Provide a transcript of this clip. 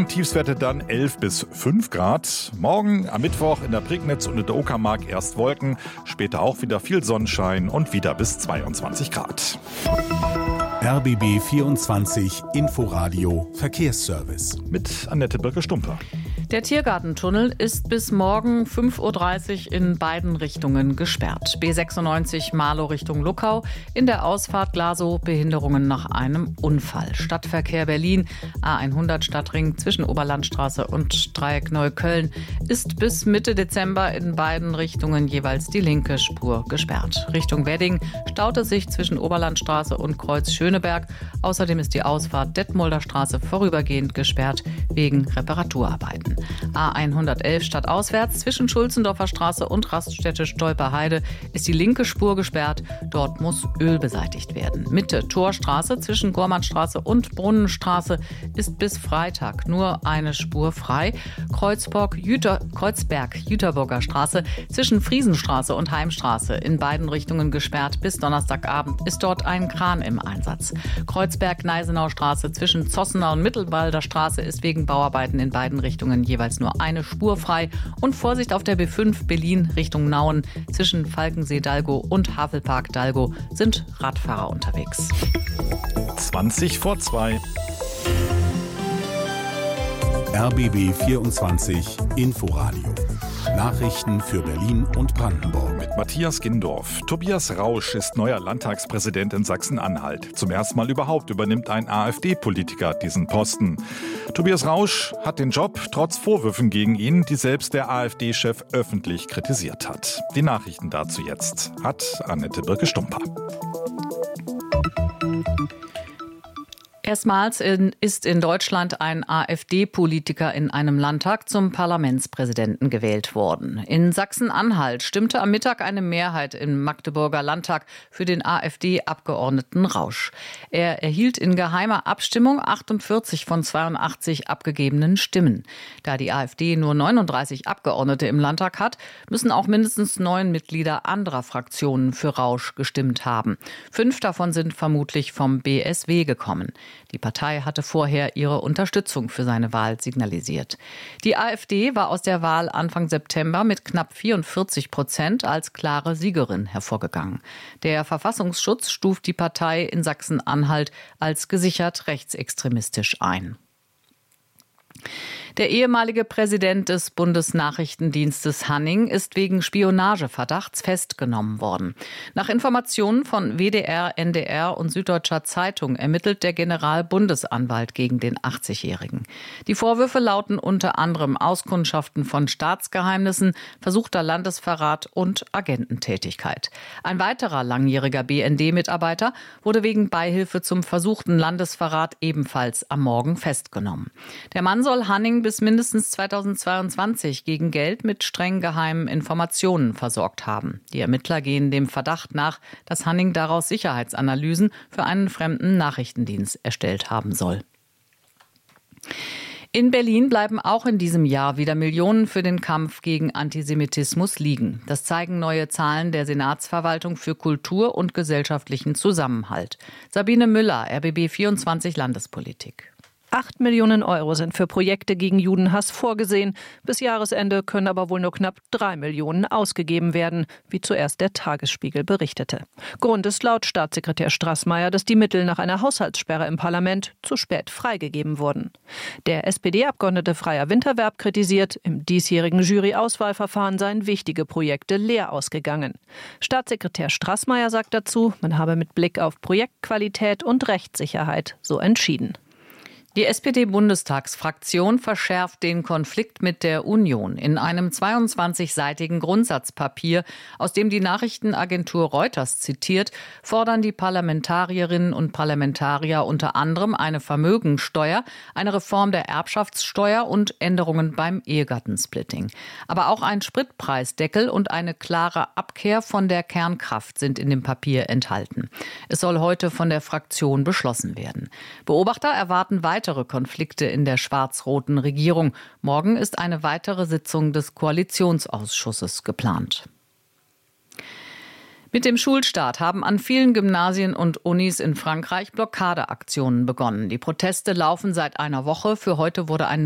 Tiefstwerte dann 11 bis 5 Grad. Morgen am Mittwoch in der Prignitz und in der Uckermark erst Wolken, später auch wieder viel Sonnenschein und wieder bis 22 Grad. RBB 24 Inforadio Verkehrsservice. Mit Annette Birke-Stumper. Der Tiergartentunnel ist bis morgen 5.30 Uhr in beiden Richtungen gesperrt. B96 Marlow Richtung Luckau, in der Ausfahrt Glasow Behinderungen nach einem Unfall. Stadtverkehr Berlin, A100 Stadtring zwischen Oberlandstraße und Dreieck Neukölln ist bis Mitte Dezember in beiden Richtungen jeweils die linke Spur gesperrt. Richtung Wedding staut es sich zwischen Oberlandstraße und Kreuz Schöneberg. Außerdem ist die Ausfahrt Detmolder Straße vorübergehend gesperrt wegen Reparaturarbeiten. A111 stadtauswärts zwischen Schulzendorfer Straße und Raststätte Stolperheide ist die linke Spur gesperrt. Dort muss Öl beseitigt werden. Mitte Torstraße zwischen Gormannstraße und Brunnenstraße ist bis Freitag nur eine Spur frei. Kreuzberg-Jüterburger Straße zwischen Friesenstraße und Heimstraße in beiden Richtungen gesperrt. Bis Donnerstagabend ist dort ein Kran im Einsatz. Kreuzberg-Neisenau Straße zwischen Zossener und Mittelwalder Straße ist wegen Bauarbeiten in beiden Richtungen jeweils nur eine Spur frei. Und Vorsicht auf der B5 Berlin Richtung Nauen. Zwischen Falkensee-Dalgo und Havelpark-Dalgo sind Radfahrer unterwegs. 20 vor 2. RBB 24 Inforadio. Nachrichten für Berlin und Brandenburg. Mit Matthias Gindorf. Tobias Rausch ist neuer Landtagspräsident in Sachsen-Anhalt. Zum ersten Mal überhaupt übernimmt ein AfD-Politiker diesen Posten. Tobias Rausch hat den Job trotz Vorwürfen gegen ihn, die selbst der AfD-Chef öffentlich kritisiert hat. Die Nachrichten dazu jetzt hat Annette Birke-Stumper. Erstmals ist in Deutschland ein AfD-Politiker in einem Landtag zum Parlamentspräsidenten gewählt worden. In Sachsen-Anhalt stimmte am Mittag eine Mehrheit im Magdeburger Landtag für den AfD-Abgeordneten Rausch. Er erhielt in geheimer Abstimmung 48 von 82 abgegebenen Stimmen. Da die AfD nur 39 Abgeordnete im Landtag hat, müssen auch mindestens 9 Mitglieder anderer Fraktionen für Rausch gestimmt haben. 5 davon sind vermutlich vom BSW gekommen. Die Partei hatte vorher ihre Unterstützung für seine Wahl signalisiert. Die AfD war aus der Wahl Anfang September mit knapp 44% als klare Siegerin hervorgegangen. Der Verfassungsschutz stuft die Partei in Sachsen-Anhalt als gesichert rechtsextremistisch ein. Der ehemalige Präsident des Bundesnachrichtendienstes Hanning ist wegen Spionageverdachts festgenommen worden. Nach Informationen von WDR, NDR und Süddeutscher Zeitung ermittelt der Generalbundesanwalt gegen den 80-Jährigen. Die Vorwürfe lauten unter anderem Auskundschaften von Staatsgeheimnissen, versuchter Landesverrat und Agententätigkeit. Ein weiterer langjähriger BND-Mitarbeiter wurde wegen Beihilfe zum versuchten Landesverrat ebenfalls am Morgen festgenommen. Der Mann soll Hanning bis mindestens 2022 gegen Geld mit streng geheimen Informationen versorgt haben. Die Ermittler gehen dem Verdacht nach, dass Hanning daraus Sicherheitsanalysen für einen fremden Nachrichtendienst erstellt haben soll. In Berlin bleiben auch in diesem Jahr wieder Millionen für den Kampf gegen Antisemitismus liegen. Das zeigen neue Zahlen der Senatsverwaltung für Kultur und gesellschaftlichen Zusammenhalt. Sabine Müller, RBB 24 Landespolitik. 8 Millionen Euro sind für Projekte gegen Judenhass vorgesehen. Bis Jahresende können aber wohl nur knapp 3 Millionen ausgegeben werden, wie zuerst der Tagesspiegel berichtete. Grund ist laut Staatssekretär Straßmeier, dass die Mittel nach einer Haushaltssperre im Parlament zu spät freigegeben wurden. Der SPD-Abgeordnete Freier Winterwerb kritisiert, im diesjährigen Jury-Auswahlverfahren seien wichtige Projekte leer ausgegangen. Staatssekretär Straßmeier sagt dazu, man habe mit Blick auf Projektqualität und Rechtssicherheit so entschieden. Die SPD-Bundestagsfraktion verschärft den Konflikt mit der Union. In einem 22-seitigen Grundsatzpapier, aus dem die Nachrichtenagentur Reuters zitiert, fordern die Parlamentarierinnen und Parlamentarier unter anderem eine Vermögensteuer, eine Reform der Erbschaftssteuer und Änderungen beim Ehegattensplitting. Aber auch ein Spritpreisdeckel und eine klare Abkehr von der Kernkraft sind in dem Papier enthalten. Es soll heute von der Fraktion beschlossen werden. Beobachter erwarten weitere Konflikte in der schwarz-roten Regierung. Morgen ist eine weitere Sitzung des Koalitionsausschusses geplant. Mit dem Schulstart haben an vielen Gymnasien und Unis in Frankreich Blockadeaktionen begonnen. Die Proteste laufen seit einer Woche. Für heute wurde ein